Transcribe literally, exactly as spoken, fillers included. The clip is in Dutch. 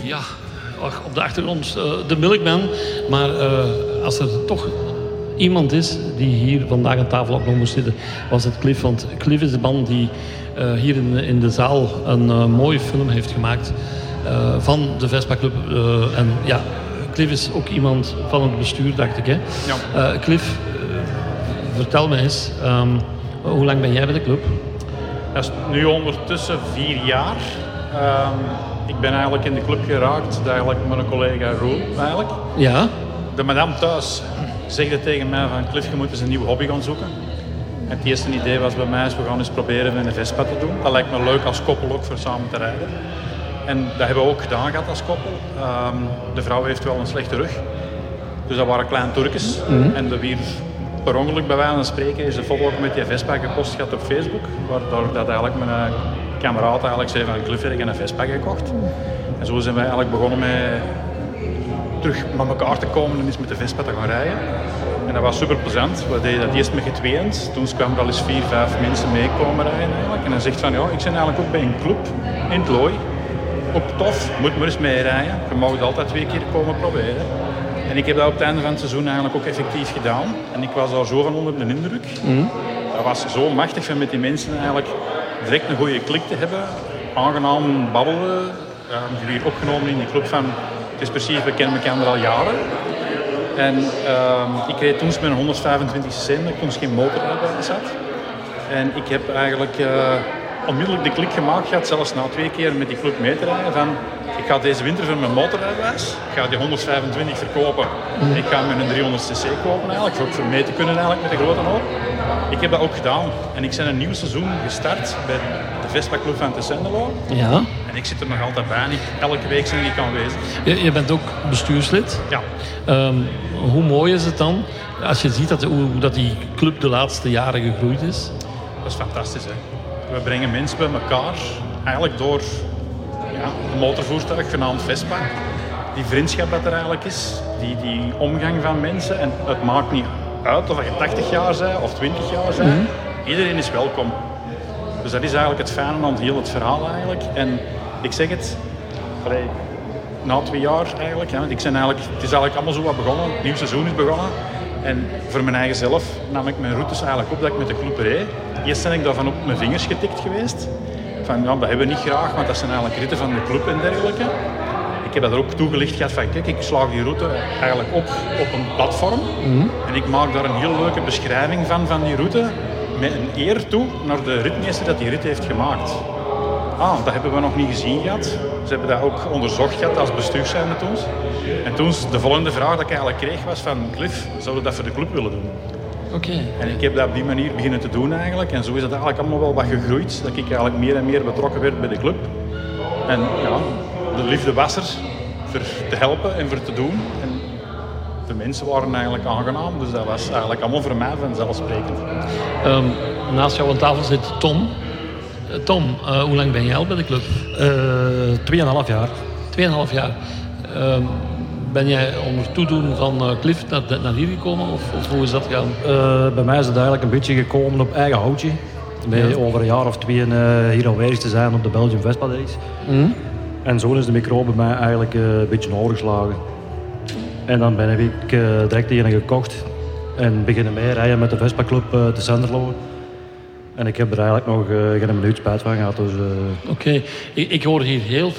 ja, op de achtergrond uh, de Milkman. Maar uh, als er toch iemand is die hier vandaag aan tafel ook nog moest zitten, was het Cliff. Want Cliff is de man die uh, hier in, in de zaal een uh, mooie film heeft gemaakt uh, van de Vespa Club. Uh, en ja, Cliff is ook iemand van het bestuur, dacht ik. Hè? Ja. Uh, Cliff, uh, vertel me eens, um, hoe lang ben jij bij de club? Dat is nu ondertussen vier jaar. Um, ik ben eigenlijk in de club geraakt, eigenlijk met een collega Roel eigenlijk. Ja. De madame thuis zegde tegen mij van Cliff, je moet eens een nieuw hobby gaan zoeken. En het eerste idee was bij mij, is we gaan eens proberen met een Vespa te doen. Dat lijkt me leuk als koppel ook voor samen te rijden. En dat hebben we ook gedaan gehad als koppel. Um, de vrouw heeft wel een slechte rug. Dus dat waren kleine Turkjes. Mm-hmm. En de weer per ongeluk bij wijze van spreken is een foto met die Vespa gepost gehad op Facebook. Waardoor dat eigenlijk mijn kameraad eigenlijk zei van Cliff, heb ik een Vespa gekocht. En zo zijn wij eigenlijk begonnen met terug met elkaar te komen en eens met de Vespa te gaan rijden. En dat was super plezant. We deden dat eerst met getweeënd. Toen kwamen er al eens vier, vijf mensen meekomen rijden eigenlijk. En dan zegt van ja, ik ben eigenlijk ook bij een club in het Looi. Ook tof, moet maar eens meerijden. Je mag het altijd twee keer komen proberen. En ik heb dat op het einde van het seizoen eigenlijk ook effectief gedaan. En ik was daar zo van onder de indruk. Mm. Dat was zo machtig van met die mensen eigenlijk direct een goede klik te hebben. Aangenaam babbelen. Ja, we hebben hier opgenomen in die club van... Het is precies, we kennen elkaar al jaren. En uh, ik reed toen met een honderdvijfentwintig cc, dat ik toen geen motor bij zat. En ik heb eigenlijk uh, onmiddellijk de klik gemaakt gehad, zelfs na twee keer met die club mee te rijden, van ik ga deze winter voor mijn motorrijbewijs, ik ga die honderdvijfentwintig verkopen. Mm. Ik ga met een driehonderd cc kopen eigenlijk, voor, voor mee te kunnen eigenlijk met de grote hoop. Ik heb dat ook gedaan en ik ben een nieuw seizoen gestart bij de Vespa Club van Tessenderlo. Ja. En ik zit er nog altijd bij en ik, elke week ben ik aanwezig. Je, je bent ook bestuurslid. Ja. Um, hoe mooi is het dan als je ziet dat, hoe dat die club de laatste jaren gegroeid is? Dat is fantastisch, hè. We brengen mensen bij elkaar, eigenlijk door ja, een motorvoertuig genaamd Vespa. Die vriendschap dat er eigenlijk is, die, die omgang van mensen. En het maakt niet uit of je tachtig jaar bent of twintig jaar bent. Mm-hmm. Iedereen is welkom. Dus dat is eigenlijk het fijne aan heel het verhaal eigenlijk. En ik zeg het, allee, na twee jaar eigenlijk, hè, want ik ben eigenlijk, het is eigenlijk allemaal zo wat begonnen, het nieuw seizoen is begonnen. En voor mijn eigen zelf nam ik mijn routes eigenlijk op dat ik met de club reed. Eerst ben ik daarvan op mijn vingers getikt geweest. Van, ja, dat hebben we niet graag, want dat zijn eigenlijk ritten van de club en dergelijke. Ik heb dat er ook toegelicht gehad van, kijk, ik slaag die route eigenlijk op op een platform. Mm-hmm. En ik maak daar een heel leuke beschrijving van, van die route. Met een eer toe naar de ritmeester dat die rit heeft gemaakt. Ah, dat hebben we nog niet gezien gehad. Ze hebben dat ook onderzocht gehad als bestuurszijn met ons. En toen de volgende vraag dat ik eigenlijk kreeg was van Cliff, zouden we dat voor de club willen doen? Oké. Okay. En ik heb dat op die manier beginnen te doen eigenlijk. En zo is dat eigenlijk allemaal wel wat gegroeid. Dat ik eigenlijk meer en meer betrokken werd bij de club. En ja, de liefde was er voor te helpen en voor te doen. En de mensen waren eigenlijk aangenaam. Dus dat was eigenlijk allemaal voor mij vanzelfsprekend. Um, naast jou aan tafel zit Tom. Uh, Tom, uh, hoe lang ben jij al bij de club? Uh, tweeënhalf jaar. Tweeënhalf jaar. Um, ben jij onder toedoen van uh, Cliff naar, naar hier gekomen? Of, of hoe is dat gegaan? Uh, bij mij is het eigenlijk een beetje gekomen op eigen houtje. Met ja. over een jaar of twee uh, hier aanwezig te zijn op de Belgian Vespa Days. Mm. En zo is de micro bij mij eigenlijk uh, een beetje overgeslagen. En dan ben ik uh, direct een gekocht en beginnen mee rijden met de Vespa Club uh, te Senderlo. En ik heb er eigenlijk nog uh, geen minuut spijt van gehad. Dus, uh... Oké, okay. ik, ik hoor hier heel